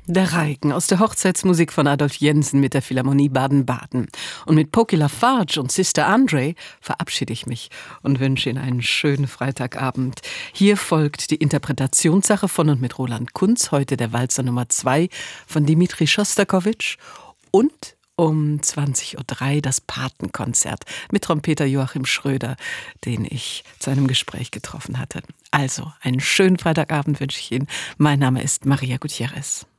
Der Reigen aus der Hochzeitsmusik von Adolf Jensen mit der Philharmonie Baden-Baden. Und mit Pokey Lafarge und Sister Andre verabschiede ich mich und wünsche Ihnen einen schönen Freitagabend. Hier folgt die Interpretationssache von und mit Roland Kunz, heute der Walzer Nummer 2 von Dmitri Schostakowitsch und um 20:03 Uhr das Patenkonzert mit Trompeter Joachim Schröder, den ich zu einem Gespräch getroffen hatte. Also, einen schönen Freitagabend wünsche ich Ihnen. Mein Name ist Maria Gutierrez.